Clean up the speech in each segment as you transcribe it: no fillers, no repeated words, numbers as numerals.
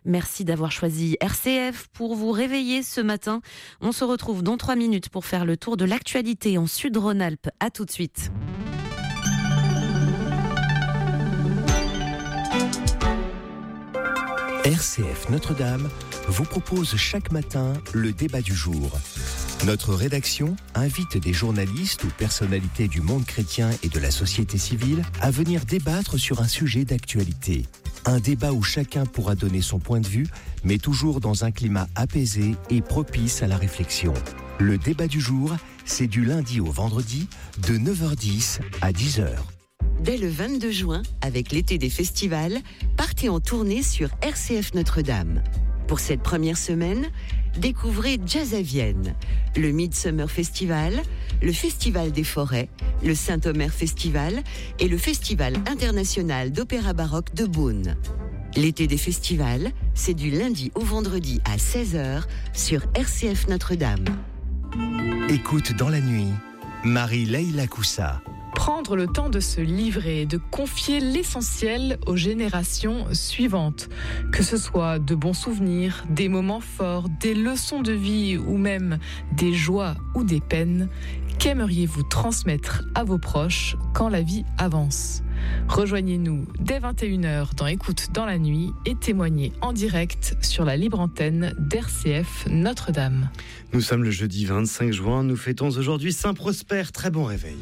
Merci d'avoir choisi RCF pour vous réveiller ce matin. On se retrouve dans 3 minutes pour faire le tour de l'actualité en Sud-Rhône-Alpes. À tout de suite. RCF Notre-Dame vous propose chaque matin le débat du jour. Notre rédaction invite des journalistes ou personnalités du monde chrétien et de la société civile à venir débattre sur un sujet d'actualité. Un débat où chacun pourra donner son point de vue, mais toujours dans un climat apaisé et propice à la réflexion. Le débat du jour, c'est du lundi au vendredi, de 9h10 à 10h. Dès le 22 juin, avec l'été des festivals, partez en tournée sur RCF Notre-Dame. Pour cette première semaine, découvrez Jazz à Vienne, le Midsummer Festival, le Festival des Forêts, le Saint-Omer Festival et le Festival international d'opéra baroque de Beaune. L'été des festivals, c'est du lundi au vendredi à 16h sur RCF Notre-Dame. Écoute dans la nuit, Marie-Leila Koussa. Prendre le temps de se livrer, de confier l'essentiel aux générations suivantes. Que ce soit de bons souvenirs, des moments forts, des leçons de vie ou même des joies ou des peines, qu'aimeriez-vous transmettre à vos proches quand la vie avance ? Rejoignez-nous dès 21h dans Écoute dans la nuit et témoignez en direct sur la libre antenne d'RCF Notre-Dame. Nous sommes le jeudi 25 juin, nous fêtons aujourd'hui Saint-Prosper, très bon réveil.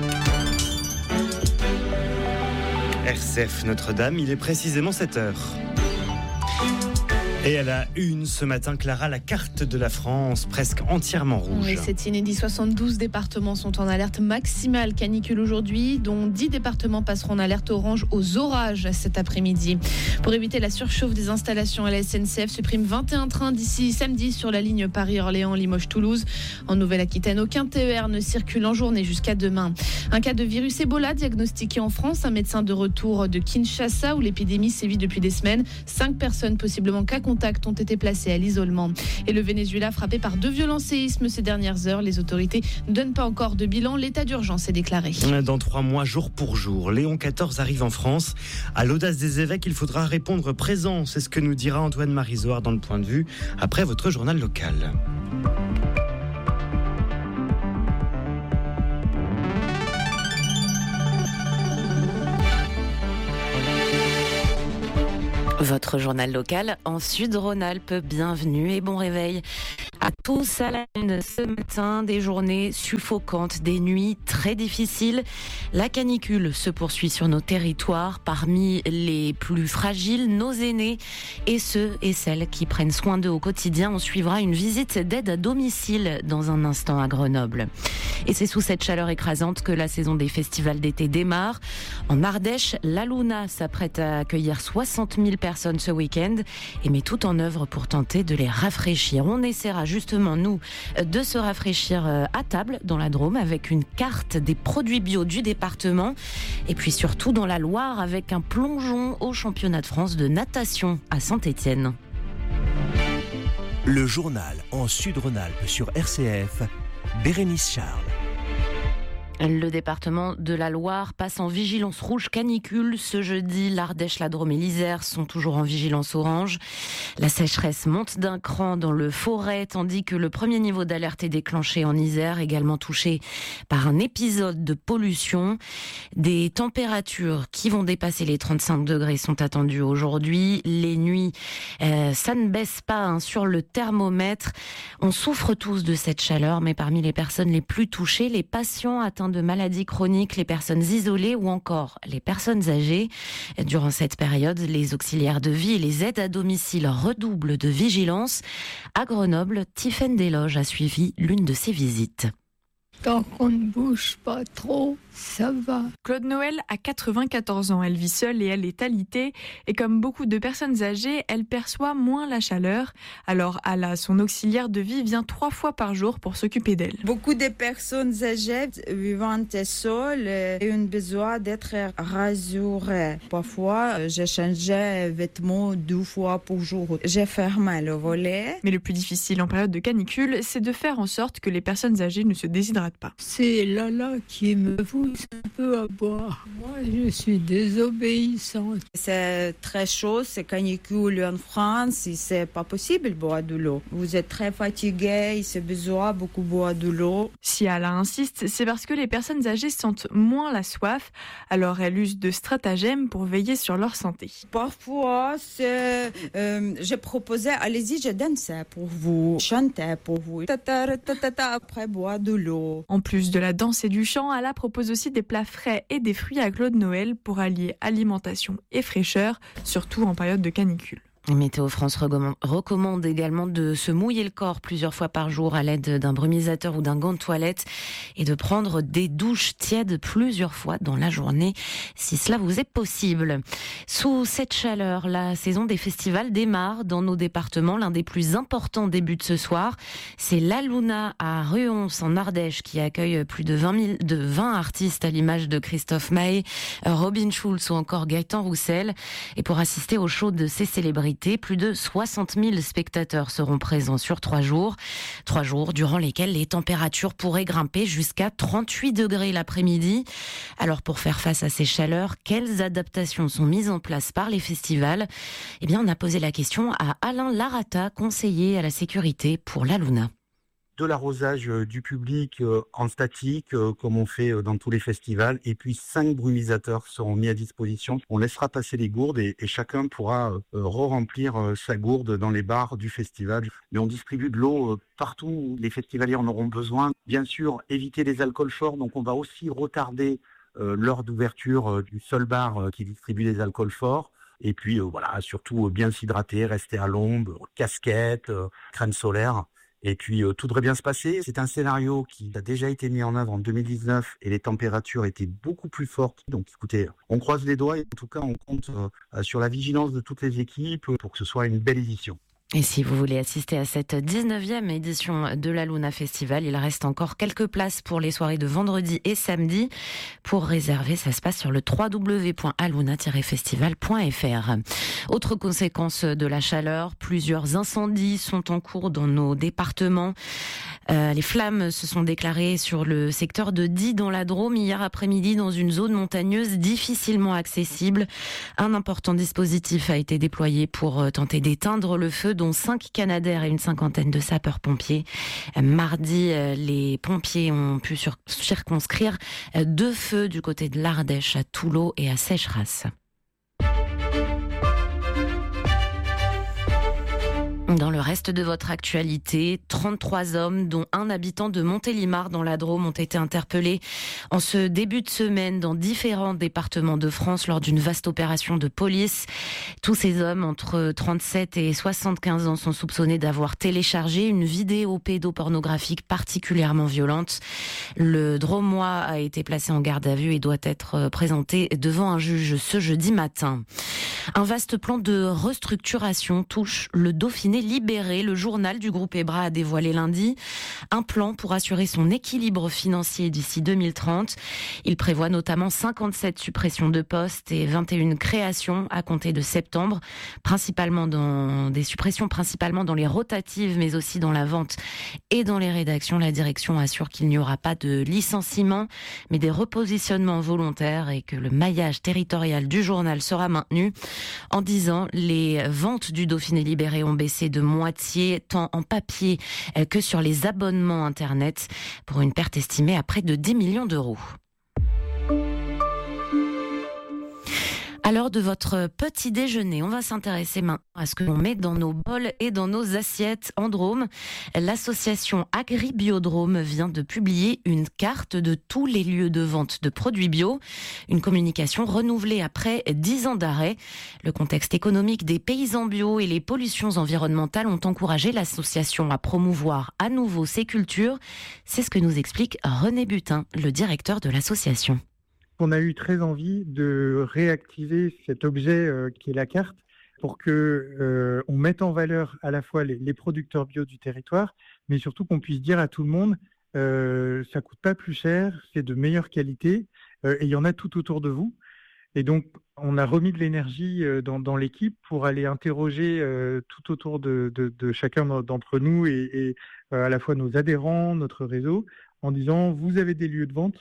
RCF Notre-Dame, il est précisément 7h. Et à la une ce matin, Clara, la carte de la France presque entièrement rouge. Oui, c'est inédit. 72 départements sont en alerte maximale canicule aujourd'hui, dont 10 départements passeront en alerte orange aux orages cet après-midi. Pour éviter la surchauffe des installations, la SNCF supprime 21 trains d'ici samedi sur la ligne Paris-Orléans, Limoges-Toulouse. En Nouvelle-Aquitaine, aucun TER ne circule en journée jusqu'à demain. Un cas de virus Ebola diagnostiqué en France. Un médecin de retour de Kinshasa où l'épidémie sévit depuis des semaines. 5 personnes possiblement cas contacts ont été placés à l'isolement. Et le Venezuela frappé par 2 violents séismes ces dernières heures. Les autorités ne donnent pas encore de bilan. L'état d'urgence est déclaré. Dans 3 mois, jour pour jour, Léon XIV arrive en France. À l'audace des évêques, il faudra répondre présent. C'est ce que nous dira Antoine Marizoard dans le Point de Vue après votre journal local. Votre journal local en Sud-Rhône-Alpes. Bienvenue et bon réveil à tous à la une ce matin. Des journées suffocantes, des nuits très difficiles. La canicule se poursuit sur nos territoires. Parmi les plus fragiles, nos aînés et ceux et celles qui prennent soin d'eux au quotidien. On suivra une visite d'aide à domicile dans un instant à Grenoble. Et c'est sous cette chaleur écrasante que la saison des festivals d'été démarre. En Ardèche, la Luna s'apprête à accueillir 60 000 personnes ce week-end et met tout en œuvre pour tenter de les rafraîchir. On essaiera justement, nous, de se rafraîchir à table dans la Drôme avec une carte des produits bio du département et puis surtout dans la Loire avec un plongeon au championnat de France de natation à Saint-Étienne. Le journal en Sud-Rhône-Alpes sur RCF, Bérénice Charles. Le département de la Loire passe en vigilance rouge canicule. Ce jeudi, l'Ardèche, la Drôme et l'Isère sont toujours en vigilance orange. La sécheresse monte d'un cran dans le Forêt, tandis que le premier niveau d'alerte est déclenché en Isère, également touché par un épisode de pollution. Des températures qui vont dépasser les 35 degrés sont attendues aujourd'hui. Les nuits, ça ne baisse pas sur le thermomètre. On souffre tous de cette chaleur, mais parmi les personnes les plus touchées, les patients atteints de maladies chroniques, les personnes isolées ou encore les personnes âgées. Durant cette période, les auxiliaires de vie et les aides à domicile redoublent de vigilance. À Grenoble, Tiffaine Desloges a suivi l'une de ces visites. Tant qu'on ne bouge pas trop, ça va. Claude Noël a 94 ans, elle vit seule et elle est alitée. Et comme beaucoup de personnes âgées, elle perçoit moins la chaleur. Alors Ala, son auxiliaire de vie, vient 3 fois par jour pour s'occuper d'elle. Beaucoup de personnes âgées vivant seules ont besoin d'être rassurées. Parfois, je changeais vêtements 2 fois par jour. J'ai fermé le volet. Mais le plus difficile en période de canicule, c'est de faire en sorte que les personnes âgées ne se déshydratent pas. C'est Lala qui me vous pousse un peu à boire. Moi, je suis désobéissante. C'est très chaud, c'est canicule en France, c'est pas possible de boire de l'eau. Vous êtes très fatigué, il se besoin beaucoup boire de l'eau. Si Ala insiste, c'est parce que les personnes âgées sentent moins la soif, alors elle use de stratagèmes pour veiller sur leur santé. Parfois, je proposais, allez-y, je dansais pour vous, chantais pour vous, après boire de l'eau. En plus de la danse et du chant, Ala propose aussi des plats frais et des fruits à Claude Noël pour allier alimentation et fraîcheur, surtout en période de canicule. Météo France recommande également de se mouiller le corps plusieurs fois par jour à l'aide d'un brumisateur ou d'un gant de toilette et de prendre des douches tièdes plusieurs fois dans la journée si cela vous est possible. Sous cette chaleur, la saison des festivals démarre dans nos départements. L'un des plus importants débute ce soir. C'est La Luna à Ruons en Ardèche qui accueille plus de 20 artistes à l'image de Christophe Maé, Robin Schulz ou encore Gaëtan Roussel. Et pour assister au show de ces célébrités, plus de 60 000 spectateurs seront présents sur 3 jours. 3 jours durant lesquels les températures pourraient grimper jusqu'à 38 degrés l'après-midi. Alors pour faire face à ces chaleurs, quelles adaptations sont mises en place par les festivals ? Eh bien, on a posé la question à Alain Larata, conseiller à la sécurité pour La Luna. De l'arrosage du public en statique, comme on fait dans tous les festivals, et puis 5 brumisateurs seront mis à disposition. On laissera passer les gourdes et chacun pourra re-remplir sa gourde dans les bars du festival. Mais on distribue de l'eau partout où les festivaliers en auront besoin. Bien sûr, éviter les alcools forts, donc on va aussi retarder l'heure d'ouverture du seul bar qui distribue les alcools forts. Et puis voilà, surtout bien s'hydrater, rester à l'ombre, casquette, crème solaire. Et puis tout devrait bien se passer. C'est un scénario qui a déjà été mis en œuvre en 2019 et les températures étaient beaucoup plus fortes. Donc écoutez, on croise les doigts et en tout cas on compte sur la vigilance de toutes les équipes pour que ce soit une belle édition. Et si vous voulez assister à cette 19e édition de la Luna Festival, il reste encore quelques places pour les soirées de vendredi et samedi. Pour réserver, ça se passe sur le www.aluna-festival.fr. Autre conséquence de la chaleur, plusieurs incendies sont en cours dans nos départements. Les flammes se sont déclarées sur le secteur de Die dans la Drôme hier après-midi dans une zone montagneuse difficilement accessible. Un important dispositif a été déployé pour tenter d'éteindre le feu, dont 5 Canadair et une cinquantaine de sapeurs-pompiers. Mardi, les pompiers ont pu circonscrire 2 feux du côté de l'Ardèche, à Toulot et à Sécheras. Dans le reste de votre actualité, 33 hommes, dont un habitant de Montélimar dans la Drôme, ont été interpellés en ce début de semaine dans différents départements de France lors d'une vaste opération de police. Tous ces hommes, entre 37 et 75 ans, sont soupçonnés d'avoir téléchargé une vidéo pédopornographique particulièrement violente. Le Drômois a été placé en garde à vue et doit être présenté devant un juge ce jeudi matin. Un vaste plan de restructuration touche le Dauphiné libéré. Le journal du groupe Ebra a dévoilé lundi un plan pour assurer son équilibre financier d'ici 2030. Il prévoit notamment 57 suppressions de postes et 21 créations à compter de septembre, principalement dans les rotatives, mais aussi dans la vente et dans les rédactions. La direction assure qu'il n'y aura pas de licenciement, mais des repositionnements volontaires et que le maillage territorial du journal sera maintenu. En 10 ans, les ventes du Dauphiné libéré ont baissé de moitié, tant en papier que sur les abonnements Internet, pour une perte estimée à près de 10 millions d'euros. À l'heure de votre petit déjeuner, on va s'intéresser maintenant à ce que l'on met dans nos bols et dans nos assiettes en Drôme. L'association Agribiodrome vient de publier une carte de tous les lieux de vente de produits bio. Une communication renouvelée après 10 ans d'arrêt. Le contexte économique des paysans bio et les pollutions environnementales ont encouragé l'association à promouvoir à nouveau ces cultures. C'est ce que nous explique René Butin, le directeur de l'association. On a eu très envie de réactiver cet objet qui est la carte pour que on mette en valeur à la fois les producteurs bio du territoire, mais surtout qu'on puisse dire à tout le monde ça coûte pas plus cher, c'est de meilleure qualité et il y en a tout autour de vous. Et donc on a remis de l'énergie dans l'équipe pour aller interroger tout autour de chacun d'entre nous et à la fois nos adhérents, notre réseau, en disant vous avez des lieux de vente.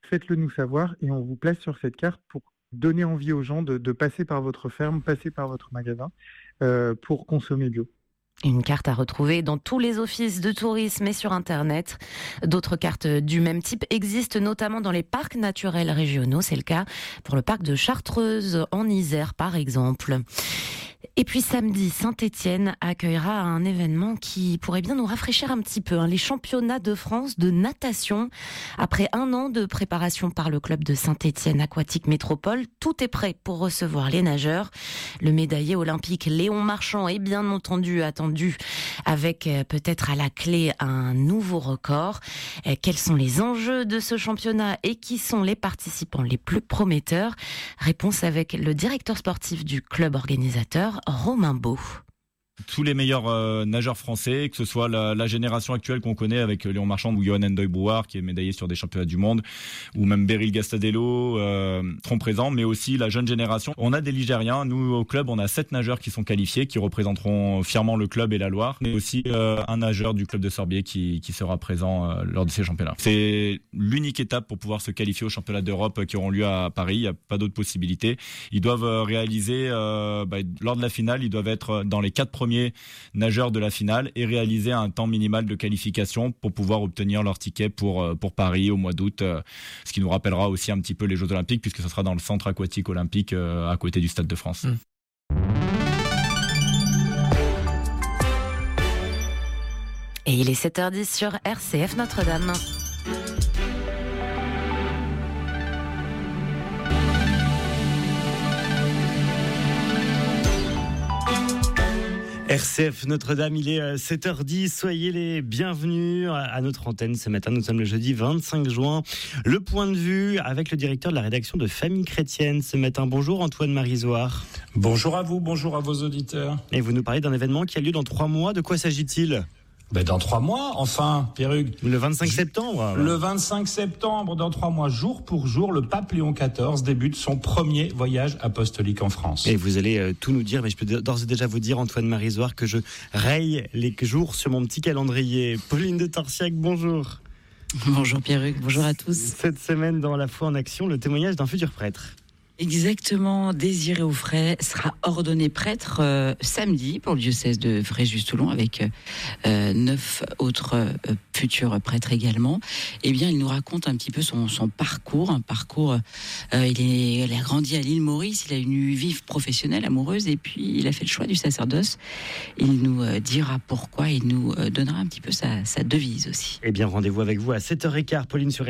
faites-le nous savoir et on vous place sur cette carte pour donner envie aux gens de passer par votre ferme, passer par votre magasin pour consommer bio. Une carte à retrouver dans tous les offices de tourisme et sur Internet. D'autres cartes du même type existent notamment dans les parcs naturels régionaux. C'est le cas pour le parc de Chartreuse en Isère par exemple. Et puis samedi, Saint-Étienne accueillera un événement qui pourrait bien nous rafraîchir un petit peu, les championnats de France de natation. Après 1 an de préparation par le club de Saint-Étienne Aquatique Métropole, tout est prêt pour recevoir les nageurs. Le médaillé olympique Léon Marchand est bien entendu attendu avec peut-être à la clé un nouveau record. Quels sont les enjeux de ce championnat et qui sont les participants les plus prometteurs? Réponse avec le directeur sportif du club organisateur, Romain Beau. Tous les meilleurs nageurs français, que ce soit la génération actuelle qu'on connaît avec Léon Marchand ou Johan Endoy-Brouard qui est médaillé sur des championnats du monde, ou même Beryl Gastadello seront présents, mais aussi la jeune génération. On a des Ligériens, nous au club on a 7 nageurs qui sont qualifiés, qui représenteront fièrement le club et la Loire, mais aussi un nageur du club de Sorbier qui sera présent lors de ces championnats. C'est l'unique étape pour pouvoir se qualifier aux championnats d'Europe qui auront lieu à Paris, il n'y a pas d'autre possibilité. Ils doivent réaliser, lors de la finale, ils doivent être dans les 4 premiers nageurs de la finale et réaliser un temps minimal de qualification pour pouvoir obtenir leur ticket pour Paris au mois d'août, ce qui nous rappellera aussi un petit peu les Jeux Olympiques puisque ce sera dans le centre aquatique olympique à côté du Stade de France. Et il est 7h10 sur RCF Notre-Dame. RCF Notre-Dame, il est 7h10, soyez les bienvenus à notre antenne ce matin, nous sommes le jeudi 25 juin. Le point de vue avec le directeur de la rédaction de Famille Chrétienne ce matin. Bonjour Antoine Marisoire. Bonjour à vous, bonjour à vos auditeurs. Et vous nous parlez d'un événement qui a lieu dans 3 mois, de quoi s'agit-il ? Dans 3 mois, enfin, Pierrugue. Le 25 septembre. Le 25 septembre, dans 3 mois, jour pour jour, le pape Léon XIV débute son premier voyage apostolique en France. Et vous allez tout nous dire, mais je peux d'ores et déjà vous dire, Antoine Marisoire, que je raye les jours sur mon petit calendrier. Pauline de Torsiac, bonjour. Bonjour Pierrugue, bonjour à tous. Cette semaine, dans La foi en action, le témoignage d'un futur prêtre. Exactement, Désiré Auffray sera ordonné prêtre samedi pour le diocèse de Fréjus-Toulon avec 9 autres futurs prêtres également. Eh bien, il nous raconte un petit peu son parcours. Il a grandi à l'île Maurice, il a une vie professionnelle, amoureuse, et puis il a fait le choix du sacerdoce. Il nous dira pourquoi, il nous donnera un petit peu sa devise aussi. Eh bien, rendez-vous avec vous à 7h15, Pauline, sur